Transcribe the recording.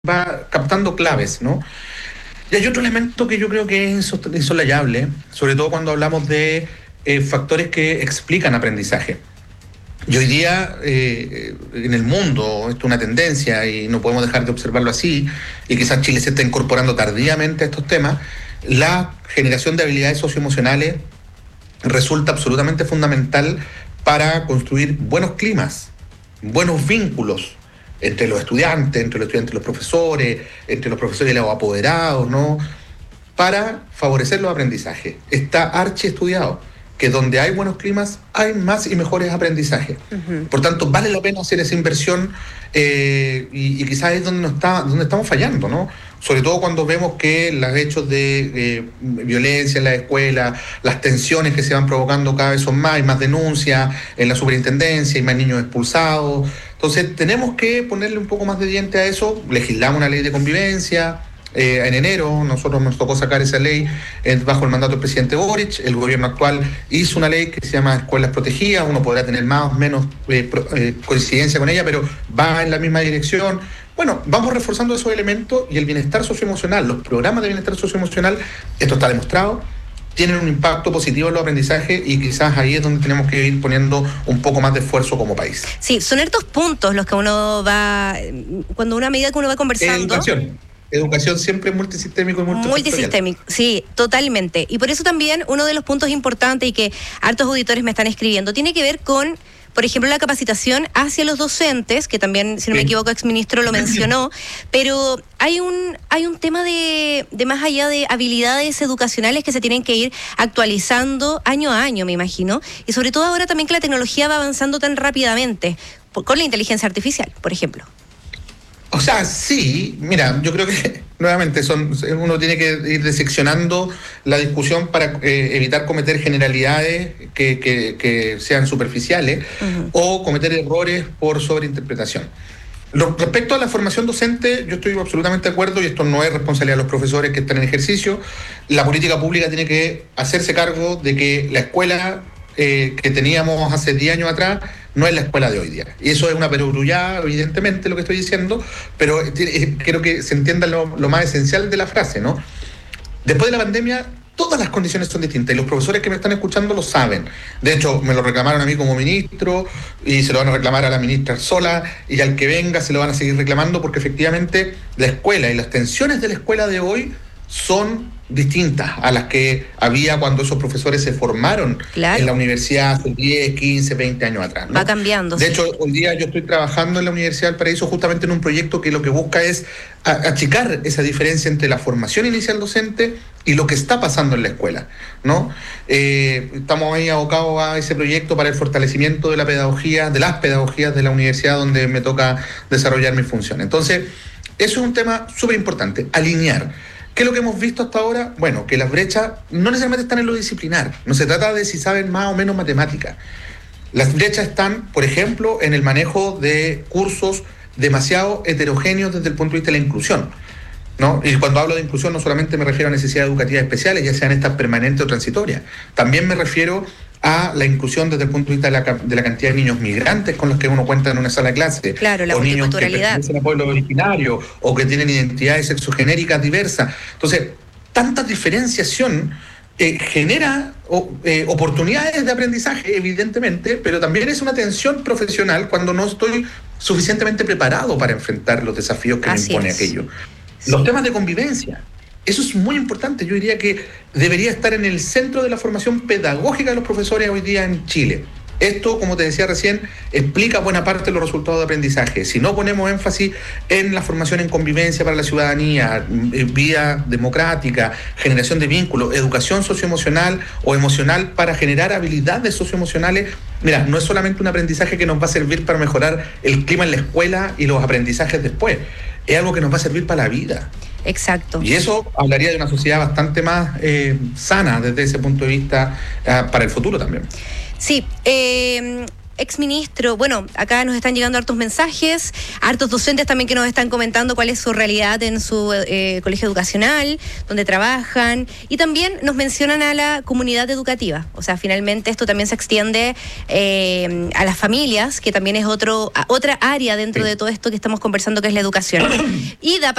va captando claves, ¿no? Y hay otro elemento que yo creo que es insoslayable, sobre todo cuando hablamos de factores que explican aprendizaje. Y hoy día en el mundo esto es una tendencia y no podemos dejar de observarlo así, y quizás Chile se está incorporando tardíamente a estos temas. La generación de habilidades socioemocionales resulta absolutamente fundamental para construir buenos climas, buenos vínculos entre los estudiantes y los profesores, entre los profesores y los apoderados, ¿no? Para favorecer los aprendizajes. Está archiestudiado que donde hay buenos climas hay más y mejores aprendizajes. Por tanto, vale la pena hacer esa inversión y quizás es donde estamos fallando, ¿no? Sobre todo cuando vemos que los hechos de violencia en la escuela, las tensiones que se van provocando cada vez son más, hay más denuncias en la superintendencia, hay más niños expulsados. Entonces tenemos que ponerle un poco más de diente a eso. Legislamos una ley de convivencia. En enero nosotros nos tocó sacar esa ley bajo el mandato del presidente Boric. El gobierno actual hizo una ley que se llama Escuelas Protegidas. Uno podrá tener más o menos coincidencia con ella, pero va en la misma dirección. Bueno, vamos reforzando esos elementos y el bienestar socioemocional, los programas de bienestar socioemocional, esto está demostrado, tienen un impacto positivo en los aprendizajes y quizás ahí es donde tenemos que ir poniendo un poco más de esfuerzo como país. Sí, son estos puntos los que uno va, cuando una medida que uno va conversando... Educación siempre multisistémico y multisistémico, sí, totalmente. Y por eso también uno de los puntos importantes y que hartos auditores me están escribiendo tiene que ver con, por ejemplo, la capacitación hacia los docentes, que también, si no me equivoco, exministro lo mencionó, pero hay un tema de más allá de habilidades educacionales que se tienen que ir actualizando año a año, me imagino, y sobre todo ahora también que la tecnología va avanzando tan rápidamente, con la inteligencia artificial, por ejemplo. O sea, sí, mira, yo creo que nuevamente uno tiene que ir diseccionando la discusión para evitar cometer generalidades que sean superficiales o cometer errores por sobreinterpretación. Respecto a la formación docente, yo estoy absolutamente de acuerdo y esto no es responsabilidad de los profesores que están en ejercicio. La política pública tiene que hacerse cargo de que la escuela que teníamos hace 10 años atrás no es la escuela de hoy día. Y eso es una perogrullada, evidentemente, lo que estoy diciendo, pero quiero que se entienda lo más esencial de la frase, ¿no? Después de la pandemia, todas las condiciones son distintas y los profesores que me están escuchando lo saben. De hecho, me lo reclamaron a mí como ministro y se lo van a reclamar a la ministra sola y al que venga se lo van a seguir reclamando porque efectivamente la escuela y las tensiones de la escuela de hoy son distintas a las que había cuando esos profesores se formaron en la universidad hace 10, 15, 20 años atrás, ¿no? Va cambiando. De hecho, hoy día yo estoy trabajando en la Universidad del Paraíso justamente en un proyecto que lo que busca es achicar esa diferencia entre la formación inicial docente y lo que está pasando en la escuela, ¿no? Estamos ahí abocados a ese proyecto para el fortalecimiento de la pedagogía, de las pedagogías de la universidad donde me toca desarrollar mi función. Entonces, eso es un tema súper importante, alinear. ¿Qué es lo que hemos visto hasta ahora? Bueno, que las brechas no necesariamente están en lo disciplinar. No se trata de si saben más o menos matemática. Las brechas están, por ejemplo, en el manejo de cursos demasiado heterogéneos desde el punto de vista de la inclusión, ¿no? Y cuando hablo de inclusión no solamente me refiero a necesidades educativas especiales, ya sean estas permanentes o transitorias. También me refiero a la inclusión desde el punto de vista de la cantidad de niños migrantes con los que uno cuenta en una sala de clase. Claro, la o niños que pertenecen a pueblos originarios o que tienen identidades sexogenéricas diversas. Entonces, tanta diferenciación genera oportunidades de aprendizaje, evidentemente, pero también es una tensión profesional cuando no estoy suficientemente preparado para enfrentar los desafíos que me impone aquello. Los temas de convivencia. Eso es muy importante. Yo diría que debería estar en el centro de la formación pedagógica de los profesores hoy día en Chile. Esto, como te decía recién, explica buena parte de los resultados de aprendizaje. Si no ponemos énfasis en la formación en convivencia para la ciudadanía, vía democrática, generación de vínculos, educación socioemocional o emocional para generar habilidades socioemocionales, mira, no es solamente un aprendizaje que nos va a servir para mejorar el clima en la escuela y los aprendizajes después. Es algo que nos va a servir para la vida. Exacto. Y eso hablaría de una sociedad bastante más sana desde ese punto de vista para el futuro también. Sí, exministro, bueno, acá nos están llegando hartos mensajes, hartos docentes también que nos están comentando cuál es su realidad en su colegio educacional, donde trabajan, y también nos mencionan a la comunidad educativa. O sea, finalmente esto también se extiende a las familias, que también es otra área dentro de todo esto que estamos conversando, que es la educación. Y da